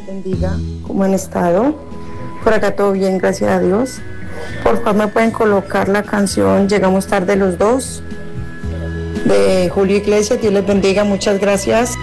les bendiga. ¿Cómo han estado? Por acá todo bien, gracias a Dios. Por favor, me pueden colocar la canción Llegamos tarde los dos, de Julio Iglesias. Dios les bendiga, muchas gracias.